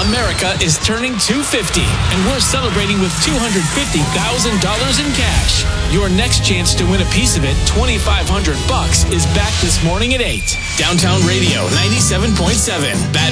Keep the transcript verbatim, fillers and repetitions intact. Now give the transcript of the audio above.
America is turning two hundred fifty, and we're celebrating with two hundred fifty thousand dollars in cash. Your next chance to win a piece of it, twenty-five hundred bucks, is back this morning at eight. Downtown Radio ninety-seven point seven. Bad